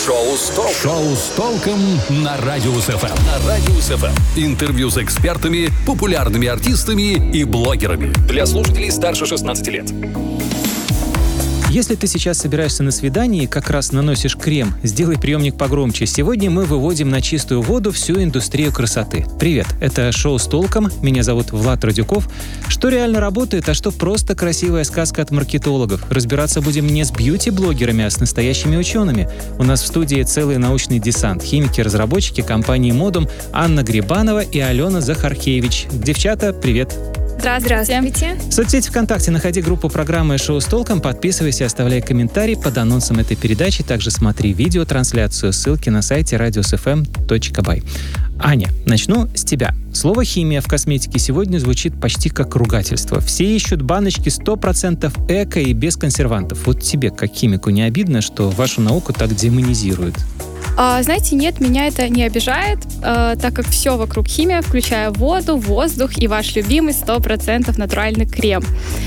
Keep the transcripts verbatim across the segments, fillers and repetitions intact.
Шоу с толком. Шоу с толком на Радиус эф эм. На Радиус эф эм. Интервью с экспертами, популярными артистами и блогерами. Для слушателей старше шестнадцати лет. Если ты сейчас собираешься на свидание и как раз наносишь крем, сделай приемник погромче. Сегодня мы выводим на чистую воду всю индустрию красоты. Привет, это шоу с толком. Меня зовут Влад Радюков. Что реально работает, а что просто красивая сказка от маркетологов? Разбираться будем не с бьюти-блогерами, а с настоящими учеными. У нас в студии целый научный десант. Химики-разработчики компании Modum Анна Грибанова и Алена Захаркевич. Девчата, привет. Здравствуйте. В соцсети ВКонтакте находи группу программы «Шоу с толком», подписывайся, оставляй комментарий под анонсом этой передачи, также смотри видеотрансляцию, ссылки на сайте радиус эф эм точка бай. Аня, начну с тебя. Слово «химия» в косметике сегодня звучит почти как ругательство. Все ищут баночки сто процентов эко и без консервантов. Вот тебе, как химику, не обидно, что вашу науку так демонизируют? А, знаете, нет, меня это не обижает, а, так как все вокруг химия, включая воду, воздух и ваш любимый сто процентов натуральный крем.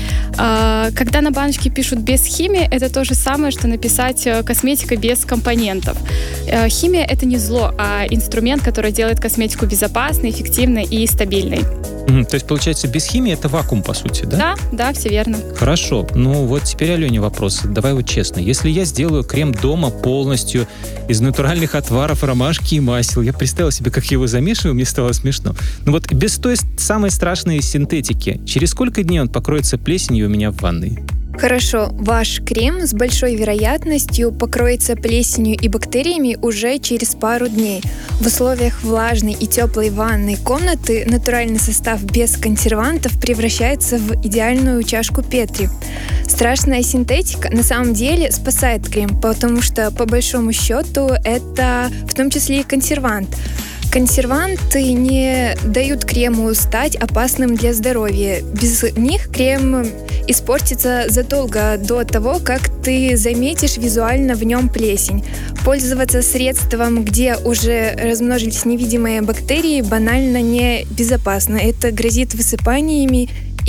А, когда на баночке пишут «без химии», это то же самое, что написать «косметика без компонентов». А, химия — это не зло, а инструмент, который делает косметику безопасной, эффективной и стабильной. Mm, то есть, получается, без химии это вакуум, по сути, да? Да, да, все верно. Хорошо. Ну, вот теперь Алене вопрос. Давай вот честно. Если я сделаю крем дома полностью из натуральных отваров, ромашки и масел, я представил себе, как я его замешиваю, мне стало смешно. Ну вот без той самой страшной синтетики, через сколько дней он покроется плесенью у меня в ванной? Хорошо, ваш крем с большой вероятностью покроется плесенью и бактериями уже через пару дней. В условиях влажной и теплой ванной комнаты натуральный состав без консервантов превращается в идеальную чашку Петри. Страшная синтетика на самом деле спасает крем, потому что по большому счету это в том числе и консервант. Консерванты не дают крему стать опасным для здоровья. Без них крем испортится задолго до того, как ты заметишь визуально в нем плесень. Пользоваться средством, где уже размножились невидимые бактерии, банально небезопасно. Это грозит высыпаниями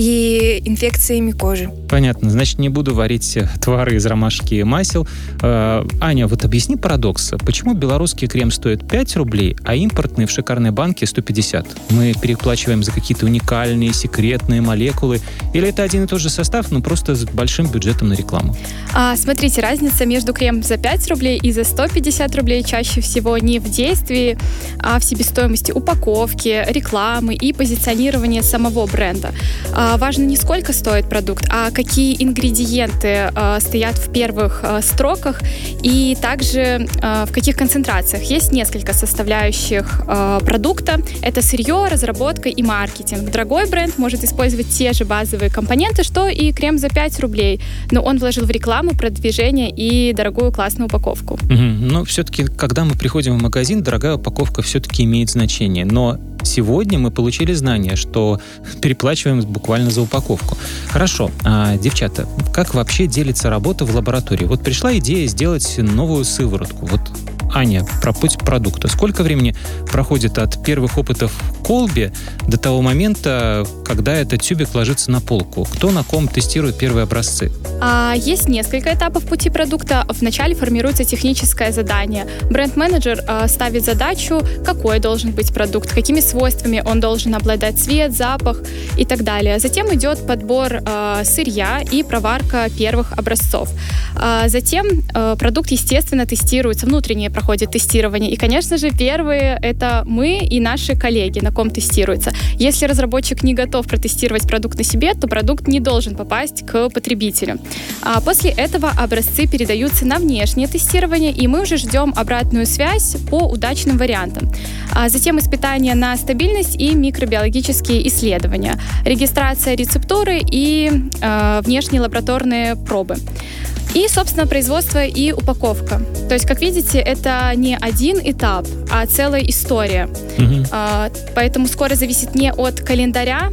и инфекциями кожи. Понятно. Значит, не буду варить отвары из ромашки и масел. Э, Аня, вот объясни парадокс. Почему белорусский крем стоит пять рублей, а импортный в шикарной банке сто пятьдесят? Мы переплачиваем за какие-то уникальные, секретные молекулы? Или это один и тот же состав, но просто с большим бюджетом на рекламу? А, смотрите, разница между кремом за пять рублей и за сто пятьдесят рублей чаще всего не в действии, а в себестоимости упаковки, рекламы и позиционирования самого бренда. А, важно не сколько стоит продукт, а какие ингредиенты э, стоят в первых э, строках и также э, в каких концентрациях. Есть несколько составляющих э, продукта. Это сырье, разработка и маркетинг. Дорогой бренд может использовать те же базовые компоненты, что и крем за пять рублей, но он вложил в рекламу, продвижение и дорогую классную упаковку. Угу. Но все-таки, когда мы приходим в магазин, дорогая упаковка все-таки имеет значение. Но сегодня мы получили знание, что переплачиваем буквально за упаковку. Хорошо. А, девчата, как вообще делится работа в лаборатории? Вот пришла идея сделать новую сыворотку. Вот, Аня, про путь продукта. Сколько времени проходит от первых опытов в колбе до того момента, когда этот тюбик ложится на полку? Кто на ком тестирует первые образцы? А, есть несколько этапов пути продукта. Вначале формируется техническое задание. Бренд-менеджер а, ставит задачу, какой должен быть продукт, какими свойствами он должен обладать, цвет, запах и так далее. Затем идет подбор а, сырья и проварка первых образцов. А, затем а, продукт, естественно, тестируется, внутреннее проходит тестирование. И, конечно же, первые — это мы и наши коллеги, на ком тестируется. Если разработчик не готов протестировать продукт на себе, то продукт не должен попасть к потребителю. А после этого образцы передаются на внешнее тестирование, и мы уже ждем обратную связь по удачным вариантам. А затем испытания на стабильность и микробиологические исследования, регистрация рецептуры и э, внешние лабораторные пробы. И, собственно, производство и упаковка. То есть, как видите, это не один этап, а целая история. Mm-hmm. А, поэтому скорость зависит не от календаря,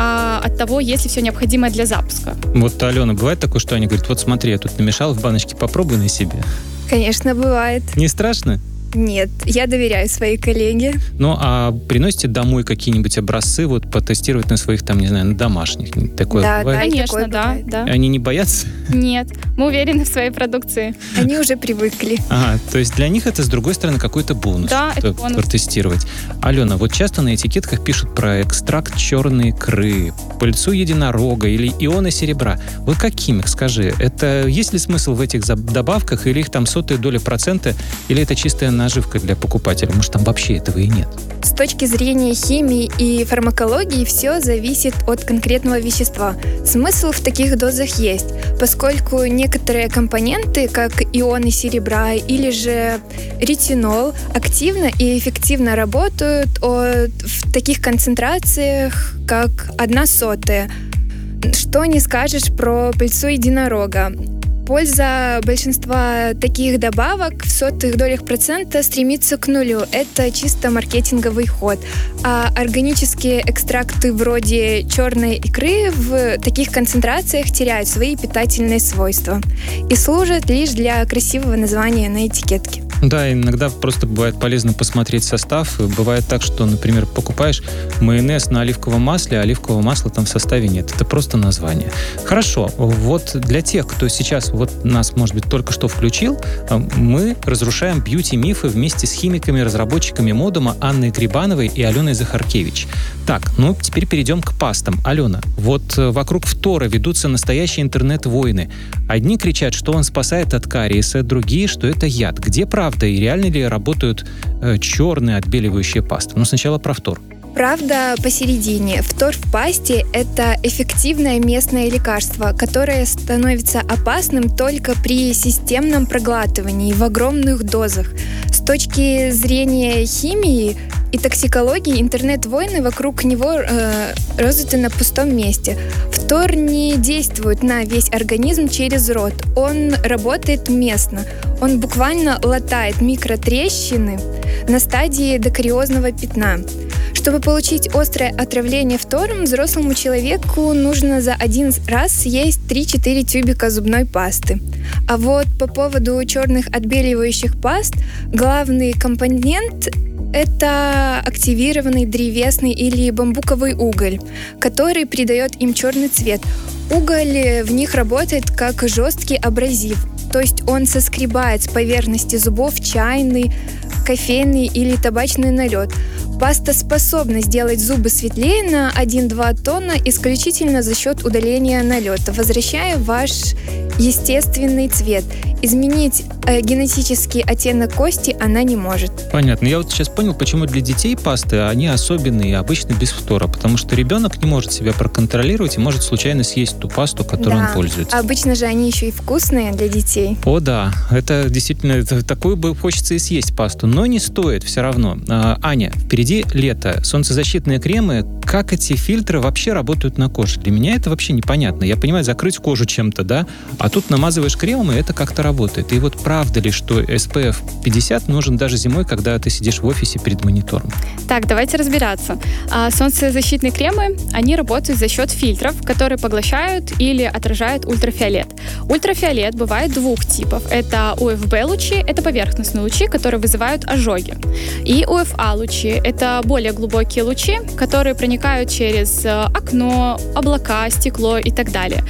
а от того, есть ли все необходимое для запуска. Вот, Алена, бывает такое, что Аня говорит: вот смотри, я тут намешал в баночке, попробуй на себе. Конечно, бывает. Не страшно? Нет, я доверяю своей коллеге. Ну, а приносите домой какие-нибудь образцы, вот, потестировать на своих, там, не знаю, на домашних? Такое да, бывает? да, Конечно, да, бывает. да. Они не боятся? Нет, мы уверены в своей продукции. Они уже привыкли. Ага, то есть для них это, с другой стороны, какой-то бонус. Да, это бонус. Протестировать. Алена, вот часто на этикетках пишут про экстракт черной икры, пыльцу единорога или ионы серебра. Вот каким их, скажи? Это есть ли смысл в этих добавках, или их там сотая доля процента, или это чистая наживка для покупателя? Может, там вообще этого и нет? С точки зрения химии и фармакологии все зависит от конкретного вещества. Смысл в таких дозах есть, поскольку некоторые компоненты, как ионы серебра или же ретинол, активно и эффективно работают от, в таких концентрациях, как одна сотая. Что не скажешь про пыльцу единорога. Польза большинства таких добавок в сотых долях процента стремится к нулю. Это чисто маркетинговый ход. А органические экстракты вроде черной икры в таких концентрациях теряют свои питательные свойства и служат лишь для красивого названия на этикетке. Да, иногда просто бывает полезно посмотреть состав. Бывает так, что, например, покупаешь майонез на оливковом масле, а оливкового масла там в составе нет. Это просто название. Хорошо, вот для тех, кто сейчас вот нас, может быть, только что включил, мы разрушаем бьюти-мифы вместе с химиками, разработчиками модума Анной Грибановой и Аленой Захаркевич. Так, ну теперь перейдем к пастам. Алена, вот вокруг фтора ведутся настоящие интернет-войны. Одни кричат, что он спасает от кариеса, другие, что это яд. Где правда и реально ли работают э, черные отбеливающие пасты? Ну, сначала про фтор. Правда посередине. Фтор в пасте – это эффективное местное лекарство, которое становится опасным только при системном проглатывании в огромных дозах. С точки зрения химии и токсикологии интернет-войны вокруг него э, развиты на пустом месте. Фтор не действует на весь организм через рот. Он работает местно. Он буквально латает микротрещины на стадии докариозного пятна. Чтобы получить острое отравление фтором, взрослому человеку нужно за один раз съесть три-четыре тюбика зубной пасты. А вот по поводу черных отбеливающих паст, главный компонент – это активированный древесный или бамбуковый уголь, который придает им черный цвет. Уголь в них работает как жесткий абразив, то есть он соскребает с поверхности зубов чайный, кофейный или табачный налет. Паста способна сделать зубы светлее на один-два тона исключительно за счет удаления налета, возвращая ваш естественный цвет. Изменить э, генетический оттенок кости она не может. Понятно. Я вот сейчас понял, почему для детей пасты, они особенные, обычно без фтора, потому что ребенок не может себя проконтролировать и может случайно съесть ту пасту, которой да. он пользуется. Обычно же они еще и вкусные для детей. О, да. Это действительно, это, такую бы хочется и съесть пасту, но не стоит все равно. А, Аня, впереди лето, солнцезащитные кремы. Как эти фильтры вообще работают на коже? Для меня это вообще непонятно. Я понимаю, закрыть кожу чем-то, да? А тут намазываешь кремом, и это как-то работает. И вот правда ли, что эс пи эф пятьдесят нужен даже зимой, когда ты сидишь в офисе перед монитором? Так, давайте разбираться. А, солнцезащитные кремы, они работают за счет фильтров, которые поглощают или отражают ультрафиолет. Ультрафиолет бывает двух типов. Это ю эф би-лучи, это поверхностные лучи, которые вызывают ожоги. И ю эф эй-лучи, это более глубокие лучи, которые проникают через окно, облака, стекло и так далее.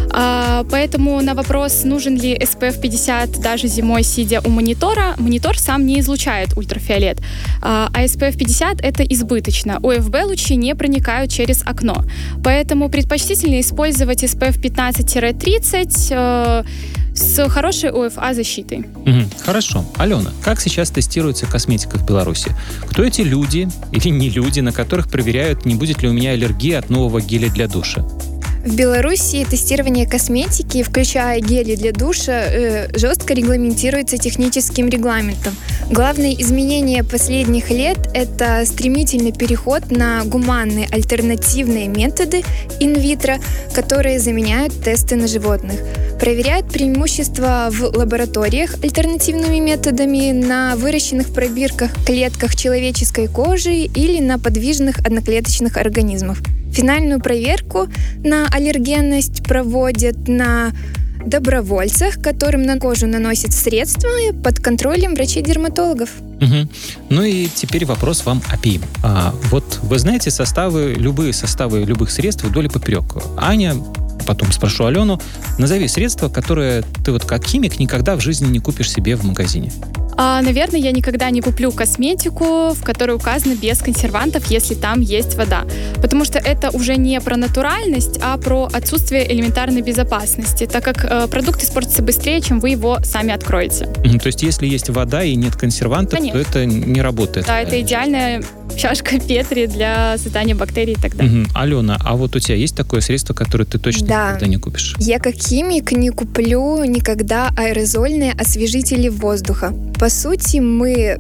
А, поэтому на вопрос, нужен ли эс пи эф пятьдесят даже зимой, сидя у монитора, монитор сам не излучает ультрафиолет. А эс пи эф пятьдесят это избыточно. ю эф би-лучи не проникают через окно. Поэтому предпочтительнее использовать эс пи эф пятнадцать тридцать э, с хорошей ю эф эй-защитой. Угу. Хорошо. Алена, как сейчас тестируется косметика в Беларуси? Кто эти люди или не люди, на которых проверяют, не будет ли у меня аллергии от нового геля для душа? В Беларуси тестирование косметики, включая гели для душа, э, жестко регламентируется техническим регламентом. Главное изменение последних лет – это стремительный переход на гуманные альтернативные методы инвитро, которые заменяют тесты на животных. Проверяют преимущества в лабораториях альтернативными методами на выращенных в пробирках клетках человеческой кожи или на подвижных одноклеточных организмах. Финальную проверку на аллергенность проводят на добровольцах, которым на кожу наносят средства под контролем врачей-дерматологов. Угу. Ну и теперь вопрос вам обеим. А, вот вы знаете составы, любые составы любых средств вдоль и поперек. Аня, потом спрошу Алену, назови средства, которые ты вот как химик никогда в жизни не купишь себе в магазине. А, наверное, я никогда не куплю косметику, в которой указано без консервантов, если там есть вода. Потому что это уже не про натуральность, а про отсутствие элементарной безопасности, так как э, продукт испортится быстрее, чем вы его сами откроете. Mm, то есть, если есть вода и нет консервантов, Конечно. То это не работает. Да, это идеальная чашка Петри для создания бактерий и так далее. Угу. Алена, а вот у тебя есть такое средство, которое ты точно да. никогда не купишь? Я как химик не куплю никогда аэрозольные освежители воздуха. По сути, мы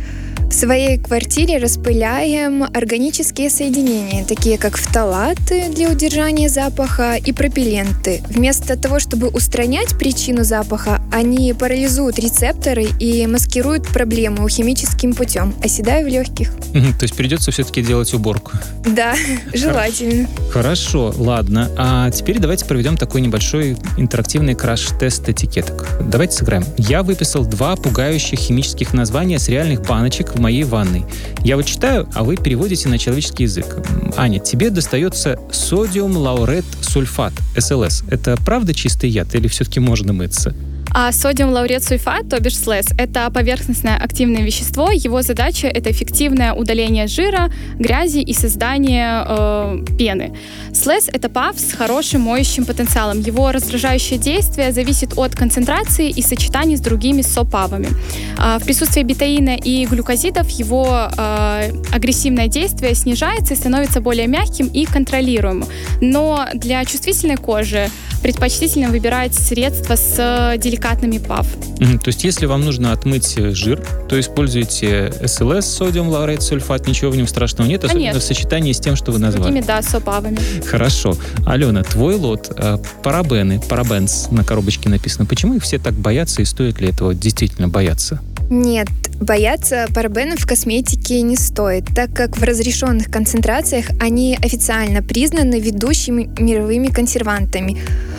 в своей квартире распыляем органические соединения, такие как фталаты для удержания запаха и пропелленты. Вместо того, чтобы устранять причину запаха, они парализуют рецепторы и маскируют проблему химическим путем, оседая в легких. То есть придется все-таки делать уборку? Да, желательно. Хорошо, ладно. А теперь давайте проведем такой небольшой интерактивный краш-тест этикеток. Давайте сыграем. Я выписал два пугающих химических названия с реальных баночек в моей ванной. Я вот читаю, а вы переводите на человеческий язык. Аня, тебе достается содиум лаурет сульфат, эс эл эс. Это правда чистый яд или все-таки можно мыться? А содиум лаурет сульфат, то бишь СЛЭС, это поверхностное активное вещество. Его задача — это эффективное удаление жира, грязи и создание э, пены. СЛЭС — это ПАВ с хорошим моющим потенциалом. Его раздражающее действие зависит от концентрации и сочетания с другими сопавами. А в присутствии бетаина и глюкозидов его э, агрессивное действие снижается и становится более мягким и контролируемым. Но для чувствительной кожи предпочтительно выбирать средства с деликатными ПАВ. Mm-hmm. То есть, если вам нужно отмыть жир, то используйте эс эл эс, содиум лаурет сульфат, ничего в нем страшного нет, особенно Конечно. В сочетании с тем, что вы назвали. С другими, да, сопавами. Хорошо. Алена, твой лот, э, парабены, парабенс на коробочке написано. Почему их все так боятся и стоит ли этого действительно бояться? Нет, бояться парабенов в косметике не стоит, так как в разрешенных концентрациях они официально признаны ведущими мировыми консервантами.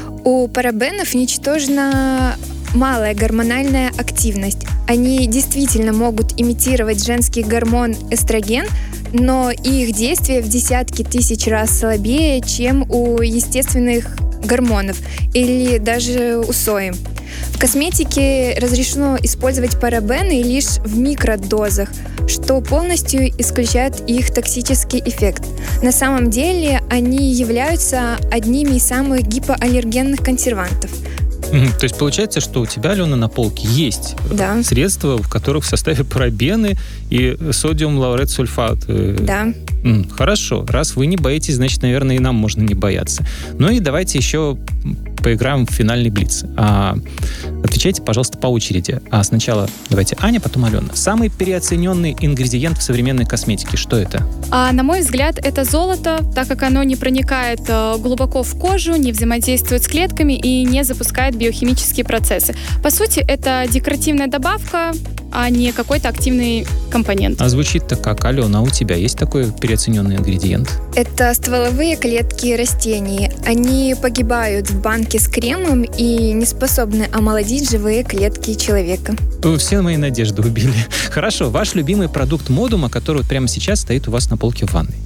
У парабенов ничтожно малая гормональная активность. Они действительно могут имитировать женский гормон эстроген, но их действие в десятки тысяч раз слабее, чем у естественных гормонов или даже у сои. В косметике разрешено использовать парабены лишь в микродозах, что полностью исключает их токсический эффект. На самом деле они являются одними из самых гипоаллергенных консервантов. Mm-hmm. То есть получается, что у тебя, Алена, на полке есть да. средства, в которых в составе парабены и содиум лаурет сульфат. Да. Mm, хорошо. Раз вы не боитесь, значит, наверное, и нам можно не бояться. Ну и давайте еще поиграем в финальный блиц. А, отвечайте, пожалуйста, по очереди. А сначала давайте Аня, потом Алена. Самый переоцененный ингредиент в современной косметике. Что это? А, на мой взгляд, это золото, так как оно не проникает э, глубоко в кожу, не взаимодействует с клетками и не запускает биохимические процессы. По сути, это декоративная добавка, а не какой-то активный компонент. А звучит-то как? Алена, а у тебя есть такой переоцененный ингредиент? Это стволовые клетки растений. Они погибают в банке с кремом и не способны омолодить живые клетки человека. Вы все мои надежды убили. Хорошо, ваш любимый продукт Модума, который вот прямо сейчас стоит у вас на полке в ванной.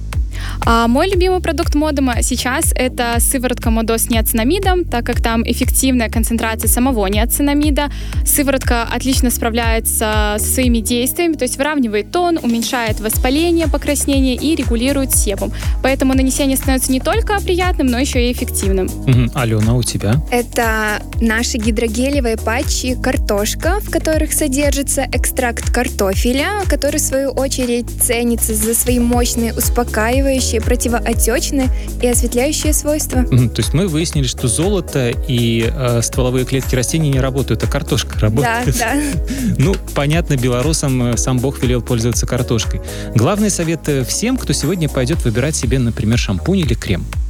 А мой любимый продукт Модума сейчас это сыворотка Модо с неоцинамидом, так как там эффективная концентрация самого неоцинамида. Сыворотка отлично справляется со своими действиями, то есть выравнивает тон, уменьшает воспаление, покраснение и регулирует себум. Поэтому нанесение становится не только приятным, но еще и эффективным. Угу. Алена, у тебя? Это наши гидрогелевые патчи «Картошка», в которых содержится экстракт картофеля, который, в свою очередь, ценится за свои мощные успокаивающие, противоотечные и осветляющие свойства. Mm, то есть мы выяснили, что золото и э, стволовые клетки растений не работают, а картошка работает. Да, да. Ну, понятно, белорусам сам Бог велел пользоваться картошкой. Главный совет всем, кто сегодня пойдет выбирать себе, например, шампунь или крем.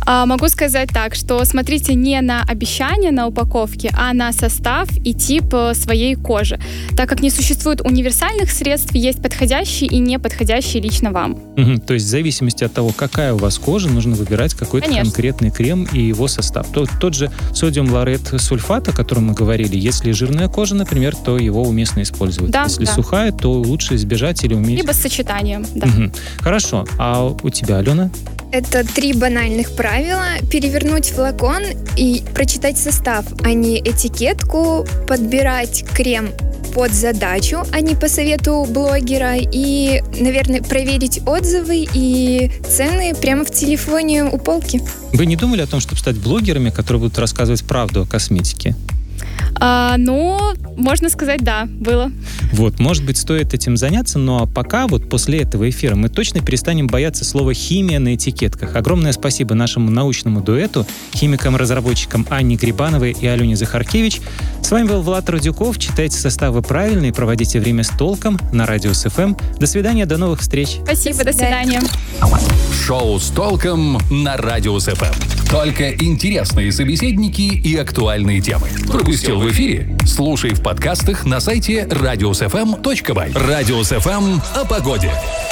А, могу сказать так, что смотрите не на обещание на упаковке, а на состав и тип своей кожи. Так как не существует универсальных средств, есть подходящие и неподходящие лично вам. Угу. То есть в зависимости от того, какая у вас кожа, нужно выбирать какой-то Конечно. конкретный крем и его состав. Тот, тот же содиум лаурет сульфат, о котором мы говорили, если жирная кожа, например, то его уместно использовать. Да, если да. сухая, то лучше избежать или уметь... Либо с сочетанием, да. Угу. Хорошо. А у тебя, Алена? Это три банальных правила: перевернуть флакон и прочитать состав, а не этикетку, подбирать крем под задачу, а не по совету блогера, и, наверное, проверить отзывы и цены прямо в телефоне у полки. Вы не думали о том, чтобы стать блогерами, которые будут рассказывать правду о косметике? А, ну, можно сказать, да, было. Вот, может быть, стоит этим заняться, но пока вот после этого эфира мы точно перестанем бояться слова «химия» на этикетках. Огромное спасибо нашему научному дуэту, химикам-разработчикам Анне Грибановой и Алене Захаркевич. С вами был Влад Радюков. Читайте составы правильно и проводите время с толком на Радио СФМ. До свидания, до новых встреч. Спасибо, до свидания. Шоу с толком на Радио СФМ. Только интересные собеседники и актуальные темы. Пропустил в эфире? Слушай в подкастах на сайте радиосфм точка бай. Радио СФМ о погоде.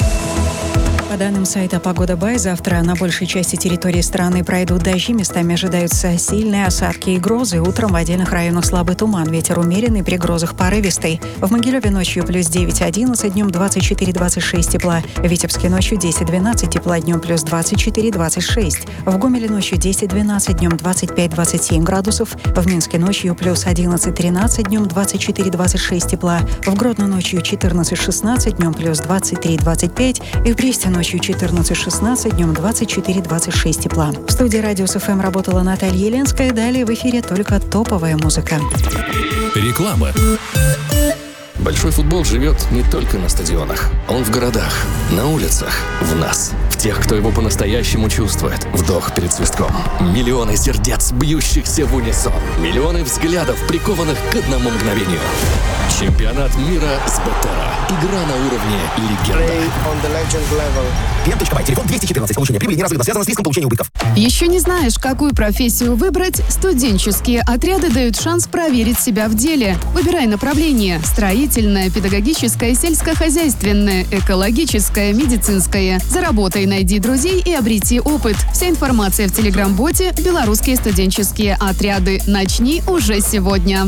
По данным сайта «Погода Бай», завтра на большей части территории страны пройдут дожди, местами ожидаются сильные осадки и грозы. Утром в отдельных районах слабый туман, ветер умеренный, при грозах порывистый. В Могилеве ночью плюс девять-одиннадцать, днем двадцать четыре-двадцать шесть тепла. В Витебске ночью десять-двенадцать тепла, днем плюс двадцать четыре-двадцать шесть. В Гомеле ночью десять-двенадцать, днем двадцать пять-двадцать семь градусов. В Минске ночью плюс одиннадцать-тринадцать, днем двадцать четыре-двадцать шесть тепла. В Гродно ночью четырнадцать-шестнадцать, днем плюс двадцать три-двадцать пять. И в Бресте ночью четырнадцать-шестнадцать, днем двадцать четыре-двадцать шесть тепла. В студии Радио СФМ работала Наталья Еленская. Далее в эфире только топовая музыка. Реклама. Большой футбол живет не только на стадионах. Он в городах, на улицах, в нас. В тех, кто его по-настоящему чувствует. Вдох перед свистком. Миллионы сердец, бьющихся в унисон. Миллионы взглядов, прикованных к одному мгновению. Чемпионат мира с БТРа. Игра на уровне легенда. Клиент.бай, телефон двести четырнадцать. Получение прибыли неразрывно связано с риском получения убытков. Еще не знаешь, какую профессию выбрать? Студенческие отряды дают шанс проверить себя в деле. Выбирай направление: строительное, педагогическое, сельскохозяйственное, экологическое, медицинское. Заработай, найди друзей и обрети опыт. Вся информация в телеграм-боте «Белорусские студенческие отряды». Начни уже сегодня.